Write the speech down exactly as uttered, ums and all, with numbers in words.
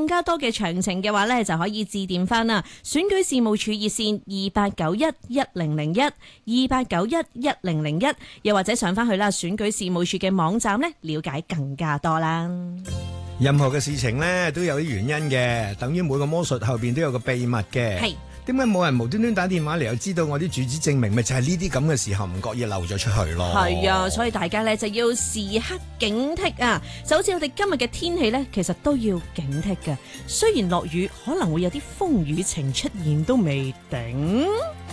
更加多嘅詳情嘅話咧，就可以致電翻啦選舉事務處熱線二八九一一零零一二八九一一零零一，又或者上翻去啦選舉事務處嘅網站咧，了解更加多啦。 任何嘅事情咧都有啲原因嘅，等於每個魔術後邊都有個秘密嘅。係點解冇人無端端打電話嚟又知道我啲住址證明？咪就係呢啲咁嘅時候唔覺意漏咗出去咯。係啊， 所以大家咧就要時刻警惕啊！就好似我哋今日嘅天氣咧，其實都要警惕嘅。雖然落雨可能會有啲風雨情出現都未定。